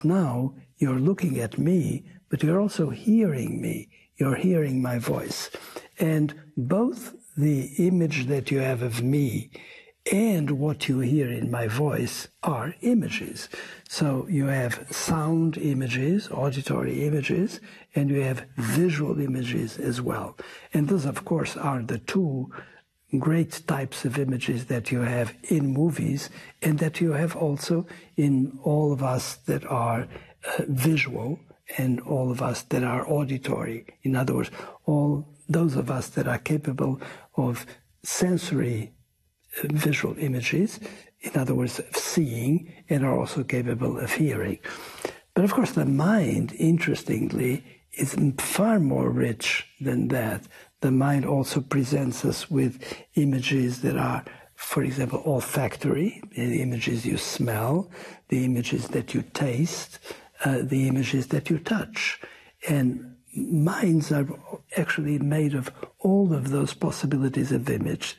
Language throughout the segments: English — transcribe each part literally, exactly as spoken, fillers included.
Now you're looking at me, but you're also hearing me. You're hearing my voice. And both the image that you have of me and what you hear in my voice are images. So you have sound images, auditory images, and you have visual images as well. And those, of course, are the two great types of images that you have in movies and that you have also in all of us that are uh, visual and all of us that are auditory. In other words, all those of us that are capable of sensory uh, visual images, in other words, of seeing, and are also capable of hearing. But of course, the mind, interestingly, is far more rich than that. The mind also presents us with images that are, for example, olfactory, the images you smell, the images that you taste, uh, the images that you touch. And minds are actually made of all of those possibilities of image.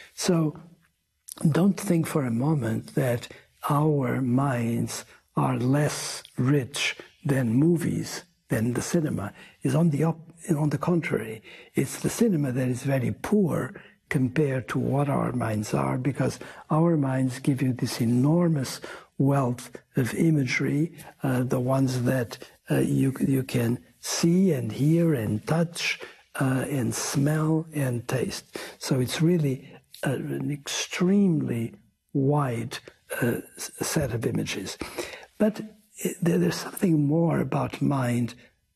So don't think for a moment that our minds are less rich than movies, than the cinema. Is on the op on the contrary. It's the cinema that is very poor compared to what our minds are, because our minds give you this enormous wealth of imagery, uh, the ones that uh, you, you can see and hear and touch uh, and smell and taste. So it's really uh, an extremely wide uh, set of images. But it, there's something more about mind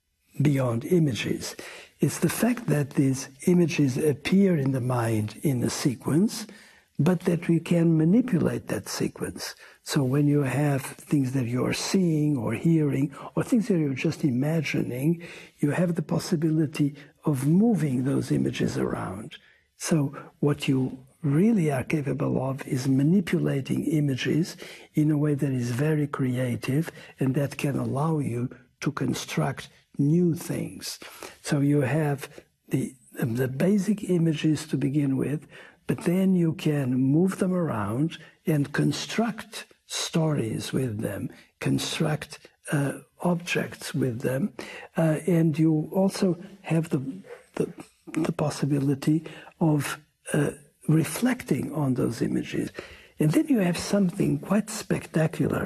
beyond images. It's the fact that these images appear in the mind in a sequence, but that we can manipulate that sequence. So when you have things that you're seeing or hearing, or things that you're just imagining, you have the possibility of moving those images around. So what you really are capable of is manipulating images in a way that is very creative and that can allow you to construct new things. So you have the, the basic images to begin with, but then you can move them around and construct stories with them, construct uh, objects with them, uh, and you also have the, the, the possibility of uh, reflecting on those images. And then you have something quite spectacular.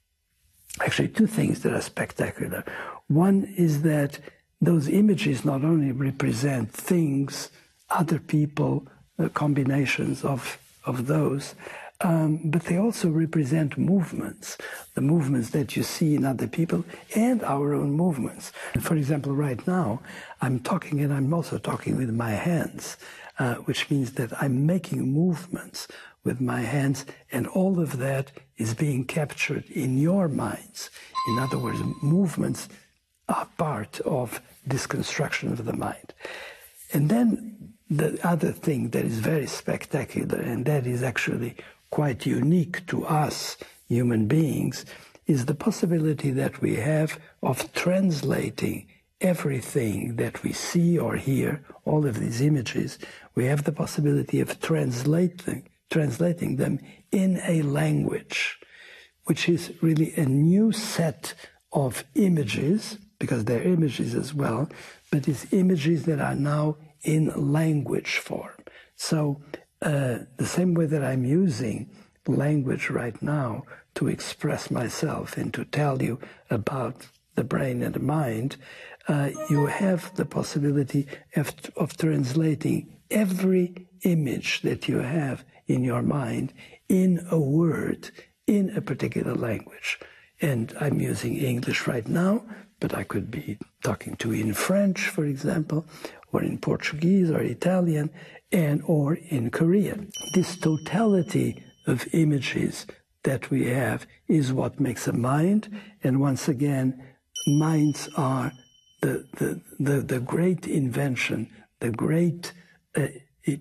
Actually, two things that are spectacular. One is that those images not only represent things, other people, uh, combinations of, of those, um, but they also represent movements, the movements that you see in other people and our own movements. For example, right now, I'm talking and I'm also talking with my hands, uh, which means that I'm making movements with my hands, and all of that is being captured in your minds. In other words, movements are part of this construction of the mind. And then the other thing that is very spectacular, and that is actually quite unique to us human beings, is the possibility that we have of translating everything that we see or hear, all of these images. We have the possibility of translating translating them in a language, which is really a new set of images, because they're images as well, but it's images that are now in language form. So uh, the same way that I'm using language right now to express myself and to tell you about the brain and the mind, uh, you have the possibility of, of translating every image that you have in your mind in a word, in a particular language. And I'm using English right now, but I could be talking to you in French, for example, or in Portuguese or Italian, and or in Korean. This totality of images that we have is what makes a mind. And once again, minds are the, the, the, the great invention, the great uh,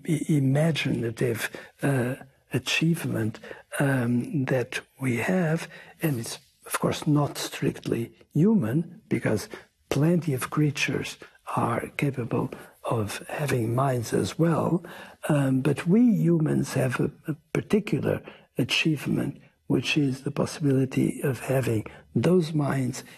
imaginative uh, achievement um, that we have. And it's, of course, not strictly human, because plenty of creatures are capable of having minds as well. Um, but we humans have a, a particular achievement, which is the possibility of having those minds